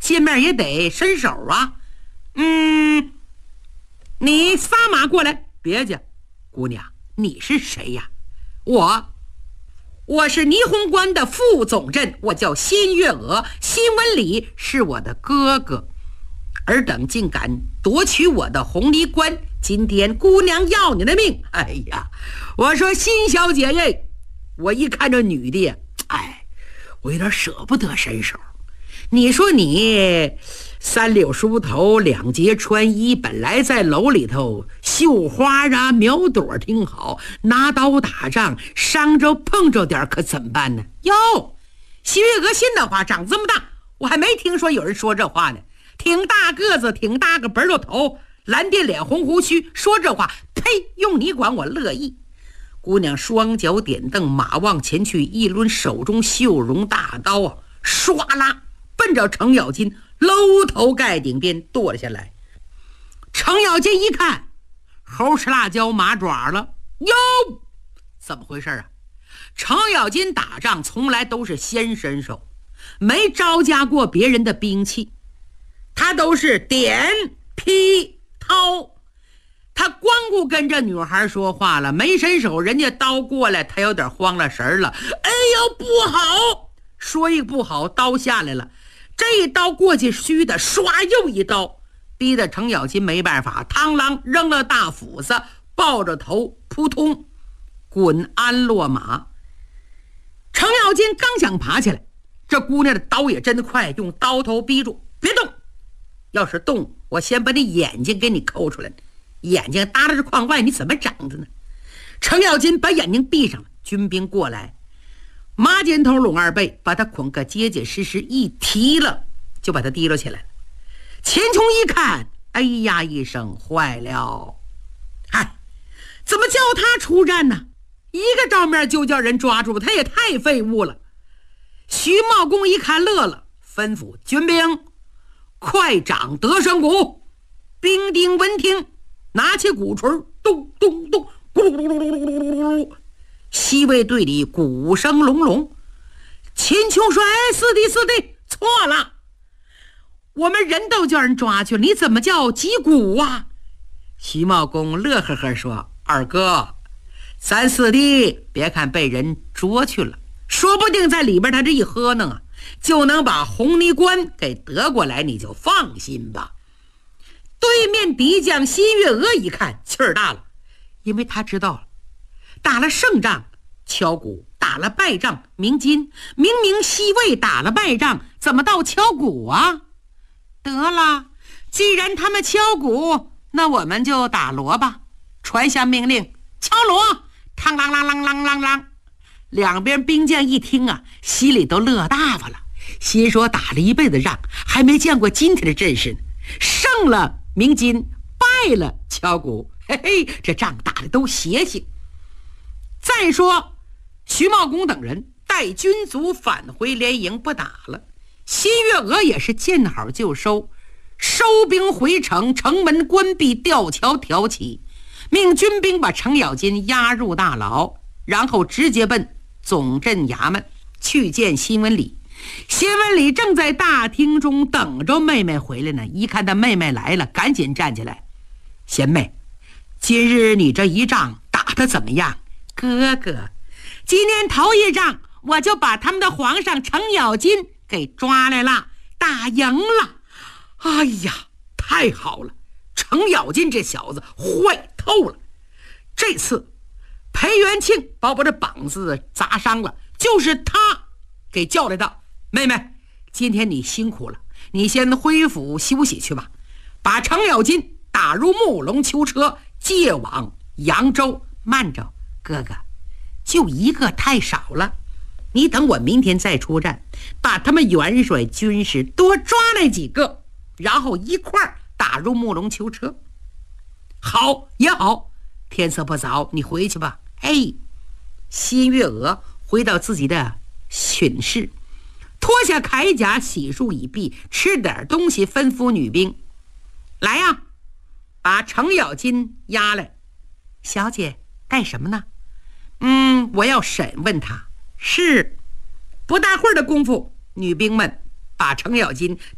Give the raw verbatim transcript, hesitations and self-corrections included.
见面也得伸手啊。嗯，你撒马过来。别介，姑娘，你是谁呀？我我是霓虹关的副总镇，我叫新月娥，新文里是我的哥哥。尔等竟敢夺取我的红泥关，今天姑娘要你的命！哎呀，我说新小姐耶，我一看这女的呀，哎，我有点舍不得伸手。你说你三绺梳头，两截穿衣，本来在楼里头绣花啊描朵挺好，拿刀打仗伤着碰着点可怎么办呢？哟，新月娥心的话长这么大，我还没听说有人说这话呢。挺大个子，挺大个本儿头，蓝靛脸红胡须，说这话，呸！用你管我乐意。姑娘双脚点蹬，马往前去，一抡手中绣绒大刀啊，唰啦奔着程咬金搂头盖顶边剁了下来。程咬金一看，猴吃辣椒马爪了，哟，怎么回事啊？程咬金打仗从来都是先伸手，没招架过别人的兵器，他都是点劈掏。他光顾跟这女孩说话了，没伸手，人家刀过来，他有点慌了神了。哎呦，不好！说一个不好，刀下来了，这一刀过去虚的，唰又一刀，逼得程咬金没办法，螳螂扔了大斧子，抱着头扑通滚鞍落马。程咬金刚想爬起来，这姑娘的刀也真快，用刀头逼住，别动，要是动，我先把你眼睛给你抠出来。眼睛耷拉着眶外，你怎么长的呢？程咬金把眼睛闭上了，军兵过来，麻尖头拢二背，把他捆个结结实实，一提了就把他提溜起来了。钱琼一看，哎呀一声，坏了，嗨，怎么叫他出战呢？一个照面就叫人抓住，他也太废物了。徐茂公一看乐了，吩咐军兵快掌德胜鼓。兵丁闻听，拿起鼓槌，咚咚咚，咕噜噜噜噜噜噜噜，西卫队里鼓声隆隆。秦琼说：“哎，四弟四弟，错了，我们人都叫人抓去了，你怎么叫击鼓啊？”徐茂公乐呵呵说：“二哥，咱四弟别看被人捉去了，说不定在里边他这一喝弄啊，就能把红泥关给得过来，你就放心吧。”对面敌将新月娥一看气儿大了，因为他知道了，打了胜仗敲鼓，打了败仗鸣金，明明西魏打了败仗，怎么到敲鼓啊？得了，既然他们敲鼓，那我们就打锣吧。传下命令，敲锣，嘡啷啷啷啷啷啷。两边兵将一听啊，心里都乐大发了，心说打了一辈子仗，还没见过今天的阵势呢。胜了鸣金，败了敲鼓，嘿嘿，这仗打的都邪性。再说徐茂公等人带军卒返回连营，不打了。新月娥也是见好就收，收兵回城，城门关闭，吊桥挑起，命军兵把程咬金押入大牢，然后直接奔总镇衙门去见新文礼。新文礼正在大厅中等着妹妹回来呢，一看他妹妹来了，赶紧站起来：“贤妹，今日你这一仗打得怎么样？”“哥哥，今天头一仗我就把他们的皇上程咬金给抓来了，打赢了。”“哎呀，太好了，程咬金这小子坏透了。这次裴元庆把我这膀子砸伤了，就是他给叫来的。妹妹，今天你辛苦了，你先恢复休息去吧，把程咬金打入木龙囚车，借往扬州。”“慢着，哥哥，就一个太少了，你等我明天再出战，把他们元帅军士多抓来几个，然后一块儿打入木龙囚车。”“好也好，天色不早，你回去吧。”哎，新月娥回到自己的寝室，脱下铠甲，洗漱已毕，吃点东西，吩咐女兵：“来呀，把程咬金押来。”“小姐，干什么呢？”“嗯，我要审问他。”“是。”不大会儿的功夫，女兵们把程咬金